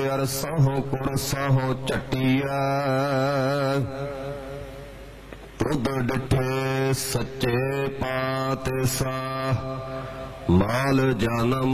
ਅਰਸਾਹੋਂ ਕੁਰਸਾਹੋਂ ਝਟੀਐ। ਤੁਧ ਡਿਠੇ ਸੱਚੇ ਪਾਤਸ਼ਾਹ, ਮਾਲ ਜਨਮ